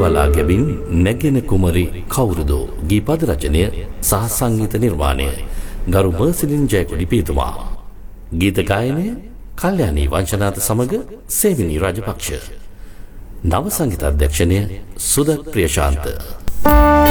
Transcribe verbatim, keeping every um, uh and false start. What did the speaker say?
වලා ගැබින් නැගෙන කුමරි කවුරුදෝ ගීපද රචනය සහ සංගීත නිර්මාණය ගරු මර්සිලින් ජයකොඩි පීතුමා. ගීත ගායනය කල්යාණී වංශනාත සමග සේවිනී රාජපක්ෂ. නව සංගීත අධ්‍යක්ෂණය සුදත් ප්‍රියශාන්ත.